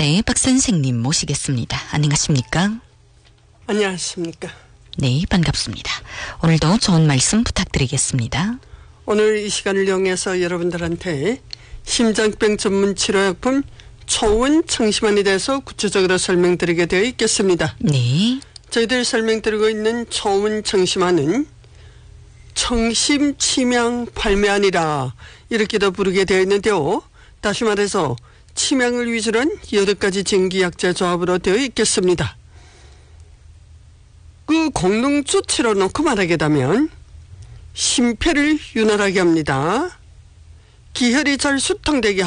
네, 박 선생님 모시겠습니다. 안녕하십니까? 안녕하십니까. 네, 반갑습니다. 오늘도 좋은 말씀 부탁드리겠습니다. 오늘 이 시간을 이용해서 여러분들한테 심장병 전문 치료약품 초운 청심환에 대해서 구체적으로 설명드리게 되어 있겠습니다. 네. 저희들 설명드리고 있는 초운 청심환은 청심치명 발매안이라 이렇게도 부르게 되어 있는데요. 다시 말해서 치명을 위주로 한 8가지 증기약재 조합으로 되어 있겠습니다. 그 공동 조치로 놓고 말하게 되면 심폐를 윤활하게 합니다. 기혈이 잘 수통되게